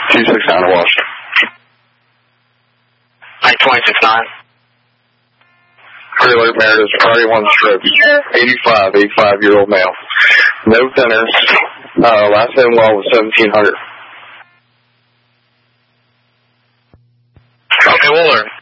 269 Wash. 269. Pre-alert Meredith, priority 1 stroke. 85-year-old male. No thinners. Last name well was 1700. Okay, we'll learn.